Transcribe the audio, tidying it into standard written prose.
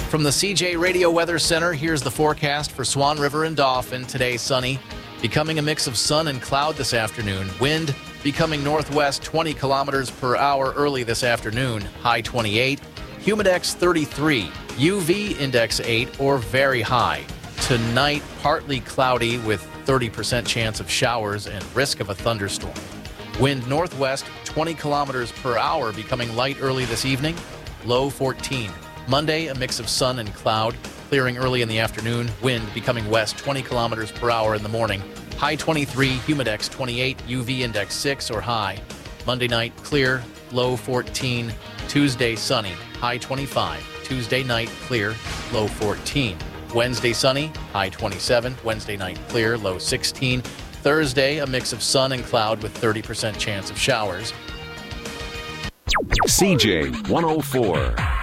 From the CJ Radio Weather Center, here's the forecast for Swan River and Dauphin. Today, sunny, becoming a mix of sun and cloud this afternoon. Wind becoming northwest 20 kilometers per hour early this afternoon, high 28. Humidex 33, UV index 8 or very high. Tonight, partly cloudy with 30% chance of showers and risk of a thunderstorm. Wind northwest 20 kilometers per hour, becoming light early this evening, low 14. Monday, a mix of sun and cloud, clearing early in the afternoon. Wind becoming west 20 kilometers per hour in the morning, high 23, Humidex 28, UV index 6 or high. Monday night, clear, low 14. Tuesday, sunny, high 25. Tuesday night, clear, low 14. Wednesday, sunny, high 27. Wednesday night, clear, low 16. Thursday, a mix of sun and cloud with 30% chance of showers. CJ 104.